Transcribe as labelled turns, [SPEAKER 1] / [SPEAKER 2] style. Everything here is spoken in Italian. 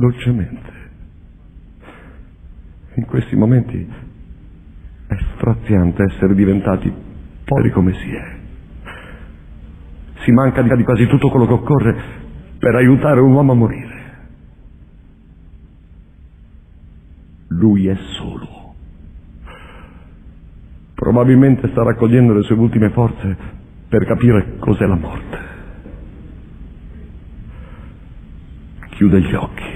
[SPEAKER 1] dolcemente. In questi momenti è straziante essere diventati poveri come si è. Si manca di quasi tutto quello che occorre per aiutare un uomo a morire. Lui è solo. Probabilmente sta raccogliendo le sue ultime forze per capire cos'è la morte. Chiude gli occhi.